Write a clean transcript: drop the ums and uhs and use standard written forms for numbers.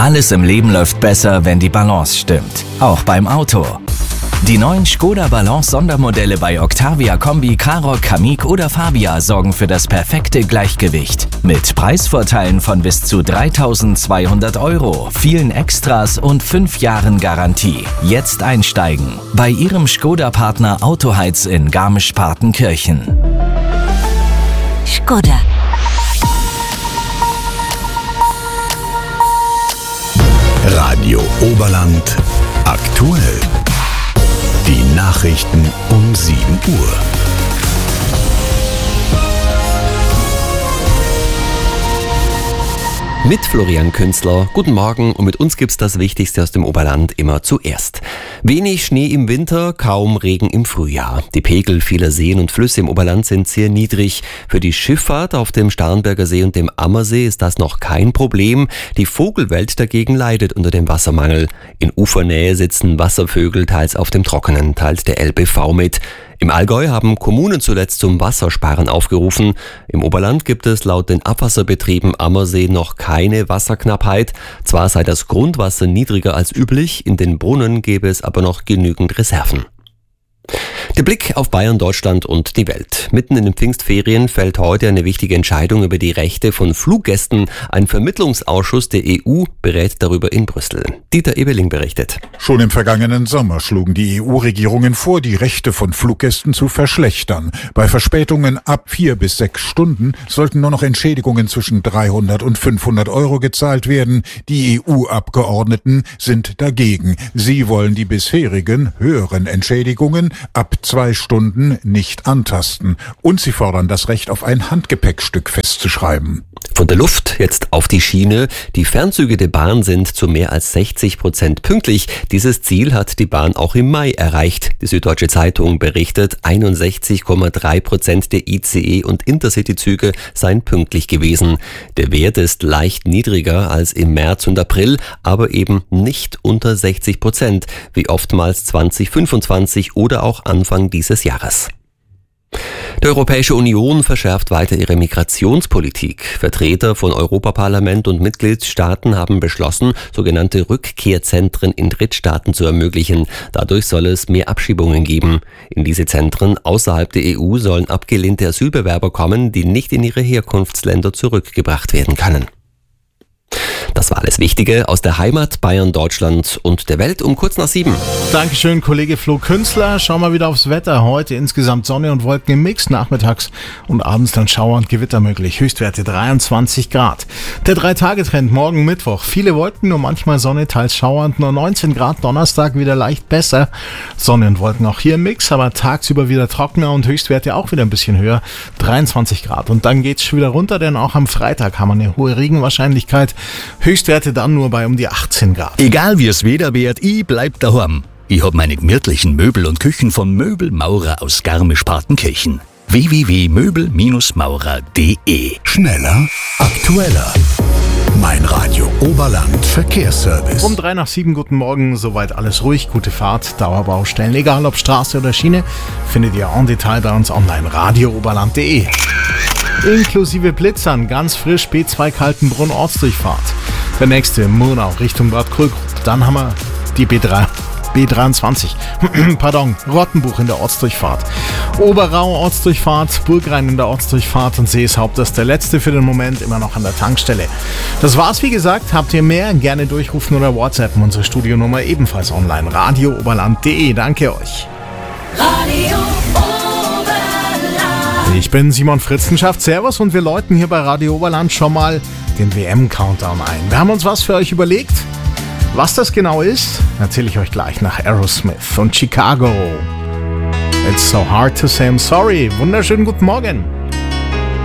Alles im Leben läuft besser, wenn die Balance stimmt. Auch beim Auto. Die neuen Škoda Balance Sondermodelle bei Octavia Kombi, Karoq, Kamiq oder Fabia sorgen für das perfekte Gleichgewicht. Mit Preisvorteilen von bis zu 3.200 €, vielen Extras und 5 Jahren Garantie. Jetzt einsteigen. Bei Ihrem Škoda-Partner Autoheiz in Garmisch-Partenkirchen. Škoda. Radio Oberland aktuell. Die Nachrichten um 7 Uhr. Mit Florian Künzler. Guten Morgen und mit uns gibt's das Wichtigste aus dem Oberland immer zuerst. Wenig Schnee im Winter, kaum Regen im Frühjahr. Die Pegel vieler Seen und Flüsse im Oberland sind sehr niedrig. Für die Schifffahrt auf dem Starnberger See und dem Ammersee ist das noch kein Problem. Die Vogelwelt dagegen leidet unter dem Wassermangel. In Ufernähe sitzen Wasservögel teils auf dem Trockenen, teilt der LBV mit. Im Allgäu haben Kommunen zuletzt zum Wassersparen aufgerufen. Im Oberland gibt es laut den Abwasserbetrieben Ammersee noch keine Wasserknappheit. Zwar sei das Grundwasser niedriger als üblich, in den Brunnen gäbe es aber noch genügend Reserven. Der Blick auf Bayern, Deutschland und die Welt. Mitten in den Pfingstferien fällt heute eine wichtige Entscheidung über die Rechte von Fluggästen. Ein Vermittlungsausschuss der EU berät darüber in Brüssel. Dieter Ebeling berichtet. Schon im vergangenen Sommer schlugen die EU-Regierungen vor, die Rechte von Fluggästen zu verschlechtern. Bei Verspätungen ab 4 bis 6 Stunden sollten nur noch Entschädigungen zwischen 300 und 500 € gezahlt werden. Die EU-Abgeordneten sind dagegen. Sie wollen die bisherigen höheren Entschädigungen ab 2 Stunden nicht antasten. Und sie fordern das Recht auf ein Handgepäckstück festzuschreiben. Von der Luft jetzt auf die Schiene. Die Fernzüge der Bahn sind zu mehr als 60% pünktlich. Dieses Ziel hat die Bahn auch im Mai erreicht. Die Süddeutsche Zeitung berichtet, 61,3% der ICE- und Intercity-Züge seien pünktlich gewesen. Der Wert ist leicht niedriger als im März und April, aber eben nicht unter 60%, wie oftmals 2025 oder auch Anfang dieses Jahres. Die Europäische Union verschärft weiter ihre Migrationspolitik. Vertreter von Europaparlament und Mitgliedstaaten haben beschlossen, sogenannte Rückkehrzentren in Drittstaaten zu ermöglichen. Dadurch soll es mehr Abschiebungen geben. In diese Zentren außerhalb der EU sollen abgelehnte Asylbewerber kommen, die nicht in ihre Herkunftsländer zurückgebracht werden können. Das war alles Wichtige aus der Heimat, Bayern, Deutschland und der Welt um kurz nach 7. Dankeschön, Kollege Flo Künzler. Schauen wir wieder aufs Wetter. Heute insgesamt Sonne und Wolken im Mix. Nachmittags und abends dann Schauer und Gewitter möglich. Höchstwerte 23 Grad. Der 3-Tage-Trend morgen Mittwoch. Viele Wolken, nur manchmal Sonne, teils schauernd. Nur 19 Grad. Donnerstag wieder leicht besser. Sonne und Wolken auch hier im Mix, aber tagsüber wieder trockener und Höchstwerte auch wieder ein bisschen höher. 23 Grad. Und dann geht's schon wieder runter, denn auch am Freitag haben wir eine hohe Regenwahrscheinlichkeit. Höchstwerte dann nur bei um die 18 Grad. Egal wie es Wetter wird, ich bleib daheim. Ich hab meine gemütlichen Möbel und Küchen von Möbelmaurer aus Garmisch-Partenkirchen. www.möbel-maurer.de. Schneller, aktueller. Mein Radio Oberland Verkehrsservice. Um 3 nach 7, guten Morgen, soweit alles ruhig, gute Fahrt, Dauerbaustellen, egal ob Straße oder Schiene, findet ihr en Detail bei uns online, radiooberland.de. Inklusive Blitzern, ganz frisch, B2 Kaltenbrunn Ortsdurchfahrt. Der nächste Murnau Richtung Bad Krückrup. Dann haben wir die B23, Rottenbuch in der Ortsdurchfahrt. Oberrau Ortsdurchfahrt, Burgrhein in der Ortsdurchfahrt und Seeshaupt, das ist der letzte für den Moment, immer noch an der Tankstelle. Das war's, wie gesagt. Habt ihr mehr? Gerne durchrufen oder WhatsAppen. Unsere Studionummer ebenfalls online, radiooberland.de. Danke euch. Radio Oberland. Ich bin Simon Fritzenschafft, servus, und wir läuten hier bei Radio Oberland schon mal den WM-Countdown ein. Wir haben uns was für euch überlegt. Was das genau ist, erzähle ich euch gleich nach Aerosmith und Chicago. It's so hard to say I'm sorry. Wunderschönen guten Morgen.